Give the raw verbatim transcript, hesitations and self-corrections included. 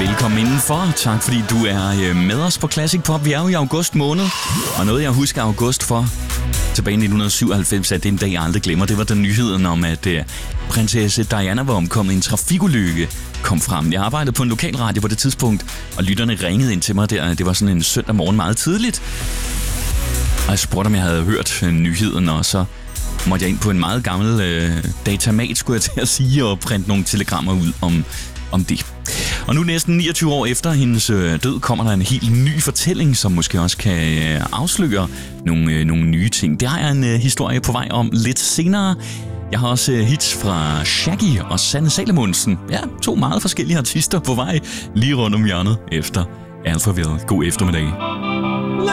Velkommen indenfor. Tak fordi du er med os på Classic Pop. Vi er jo i august måned, og noget jeg husker august for tilbage i nitten syvoghalvfems, at det en dag jeg aldrig glemmer, det var den nyheden om, at uh, prinsesse Diana var omkommet i en trafikulykke kom frem. Jeg arbejdede på en lokal radio på det tidspunkt, og lytterne ringede ind til mig der. Det var sådan en søndag morgen meget tidligt. Og jeg spurgte, om jeg havde hørt uh, nyheden, og så måtte jeg ind på en meget gammel uh, datamat, skulle jeg til at sige, og printe nogle telegrammer ud om, om det. Og nu næsten niogtyve år efter hendes øh, død kommer der en helt ny fortælling, som måske også kan øh, afsløre nogle, øh, nogle nye ting. Det har jeg en øh, historie på vej om lidt senere. Jeg har også øh, hits fra Shaggy og Sanne Salomonsen. Ja, to meget forskellige artister på vej lige rundt om hjørnet efter Alphaville. God eftermiddag.